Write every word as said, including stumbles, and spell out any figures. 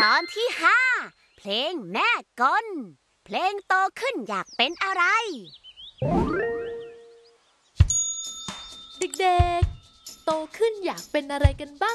ตอนที่ห้าเพลงแม่กลเพลงโตขึ้นอยากเป็นอะไรเด็กๆโตขึ้นอยากเป็นอะไรกันบ้าง